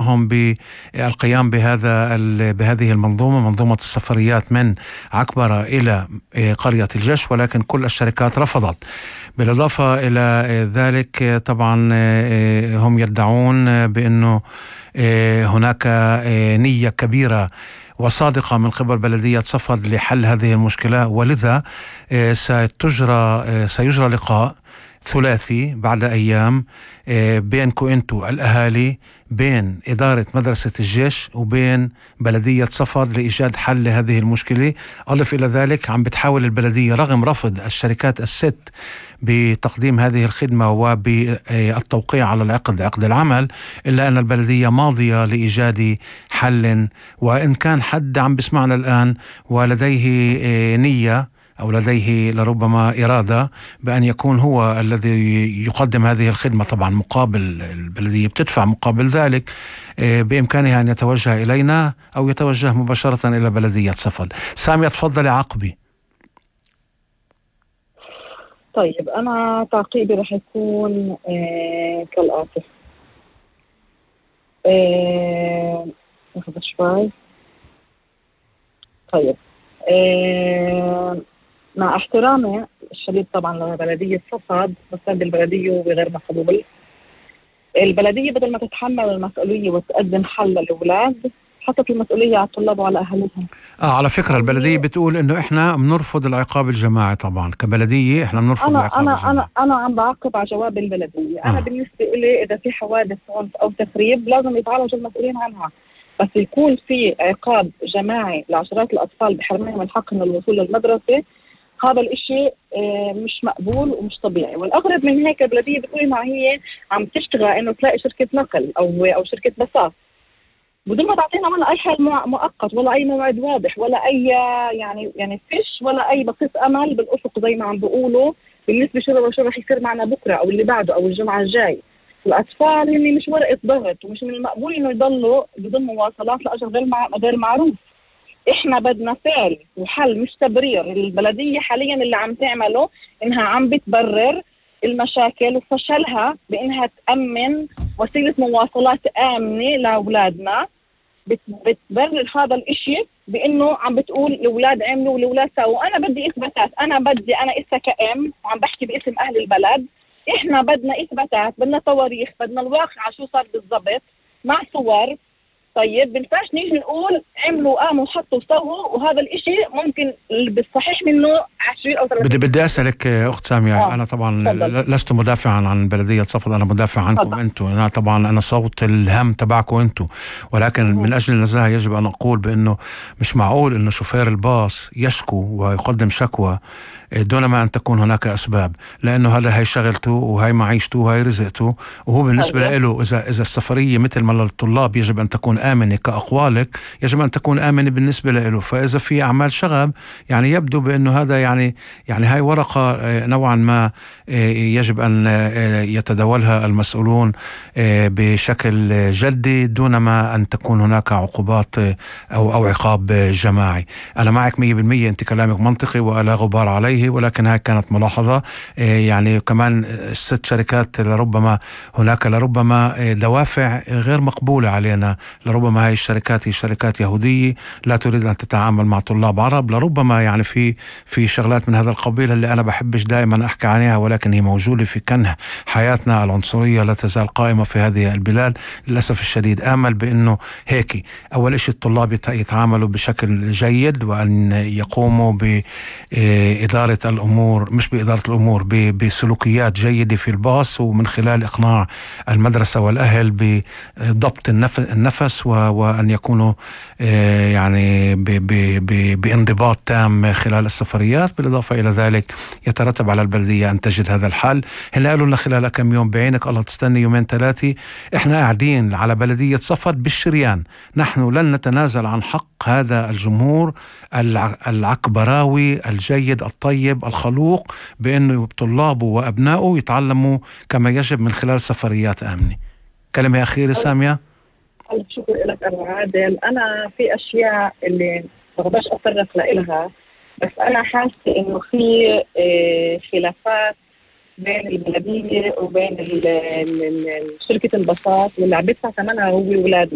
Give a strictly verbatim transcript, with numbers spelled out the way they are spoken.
أمرهم بالقيام بهذا بهذه المنظومة، منظومة السفريات من عكبرة إلى قرية الجش، ولكن كل الشركات رفضت. بالإضافة إلى ذلك طبعا هم يدعون بأنه هناك نية كبيرة وصادقة من قبل بلدية صفد لحل هذه المشكلة، ولذا ستجرى سيجرى لقاء ثلاثي بعد أيام بينكم أنتوا الأهالي، بين إدارة مدرسة الجيش وبين بلدية صفد لإيجاد حل لهذه المشكلة. أضف إلى ذلك عم بتحاول البلدية رغم رفض الشركات الست بتقديم هذه الخدمة وبالتوقيع على العقد عقد العمل، إلا أن البلدية ماضية لإيجاد حل. وإن كان حد عم بسمعنا الآن ولديه نية أو لديه لربما إرادة بأن يكون هو الذي يقدم هذه الخدمة، طبعا مقابل البلدية بتدفع مقابل ذلك، بإمكانها أن يتوجه إلينا أو يتوجه مباشرة إلى بلدية صفد. سامية تفضلي عقبي. طيب أنا تعقيبي رح يكون آه كالآتي. آه ناخذ شوي. طيب آه مع احترامي الشديد طبعا لبلدية صفد، مساند البلدية وغير مقبول. البلدية بدل ما تتحمل المسؤولية وتقدم حل للأولاد حطت المسؤولية على الطلاب وعلى أهلهم. آه على فكرة البلدية بتقول إنه إحنا بنرفض العقاب الجماعي. طبعا كبلدية إحنا بنرفض أنا العقاب أنا الجماعي. أنا أنا عم بعقب على جواب البلدية. آه. أنا بالنسبة لي إذا في حوادث عنف أو تخريب لازم يتعالج المسؤولين عنها، بس يكون في عقاب جماعي لعشرات الأطفال بحرمهم من حق إنه الوصول للمدرسة، هذا الاشي مش مقبول ومش طبيعي. والاغرب من هيك البلديه بتقول ما هي عم تشتغل انه تلاقي شركه نقل او او شركه باصات بدون ما تعطينا ولا اي حل مؤقت ولا اي موعد واضح ولا اي يعني يعني فيش ولا اي بسيط امل بالافق زي ما عم بيقولوا بالنسبه شو شو رح يصير معنا بكره او اللي بعده او الجمعه الجاي. الاطفال هن مش ورقه ضغط ومش من المقبول انه يضلوا بدون مواصلات لاجل غير مع غير معروف. احنا بدنا فعل وحل مش تبرير. البلدية حاليا اللي عم تعمله انها عم بتبرر المشاكل وفشلها بانها تأمن وسيلة مواصلات آمنة لأولادنا. بتبرر هذا الاشي بانه عم بتقول الاولاد عملوا والاولاد سووا. انا بدي اثباتات، انا بدي انا اسا كأم وعم بحكي باسم اهل البلد، احنا بدنا اثباتات، بدنا تواريخ، بدنا الواقع شو صار بالضبط مع صور. طيب بنفعش نيجي نقول عملوا قاموا وحطوا وسووا وهذا الاشي ممكن بالصحيح منه عشرين او ثلاثين. بدي بدي اسالك اخت ساميه. آه. انا طبعا فضل. لست مدافعا عن بلديه صفد، انا مدافع عنكم انتم. انا طبعا انا صوت الهم تبعكم انتم، ولكن م- من اجل النزاهه يجب ان اقول بانه مش معقول انه شوفير الباص يشكو ويقدم شكوى دون ما أن تكون هناك أسباب، لأنه هذا هي شغلته وهي معيشته وهي رزقته، وهو بالنسبة له إذا إذا السفرية مثل ما للطلاب يجب أن تكون آمنة كأقوالك يجب أن تكون آمنة بالنسبة له. فإذا في أعمال شغب يعني يبدو بأنه هذا يعني يعني هاي ورقة نوعا ما يجب أن يتداولها المسؤولون بشكل جدي دون ما أن تكون هناك عقوبات أو أو عقاب جماعي. أنا معك مية بالمية، أنت كلامك منطقي ولا غبار عليه، ولكن هاي كانت ملاحظة. يعني كمان الست شركات لربما هناك لربما دوافع غير مقبولة علينا. لربما هاي الشركات هي شركات يهودية لا تريد أن تتعامل مع طلاب عرب. لربما يعني في في شغلات من هذا القبيل اللي أنا بحبش دائما أحكي عنها، ولكن هي موجودة في كنه حياتنا. العنصرية لا تزال قائمة في هذه البلاد للأسف الشديد. آمل بأنه هيك أول إشي الطلاب يتعاملوا بشكل جيد وأن يقوموا بإدارة الأمور، مش بإدارة الأمور، بسلوكيات جيدة في الباص، ومن خلال إقناع المدرسة والأهل بضبط النفس وأن يكونوا يعني بانضباط تام خلال السفريات. بالإضافة إلى ذلك يترتب على البلدية أن تجد هذا الحل. هنا قالوا لنا خلال كم يوم بعينك الله تستني يومين ثلاثة. إحنا قاعدين على بلدية صفد بالشريان، نحن لن نتنازل عن حق هذا الجمهور العكبراوي الجيد الطيب الخلوق بأنه طلابه وأبنائه يتعلموا كما يجب من خلال سفريات آمنة. كلمة أخيرة سامية. شكرا لك أبو عادل. أنا في أشياء اللي ما بقدرش أتطرق لها، بس أنا حاسة إنه في خلافات بين البلدية وبين شركة الباصات واللي عم بيدفع ثمنها هو ولادنا.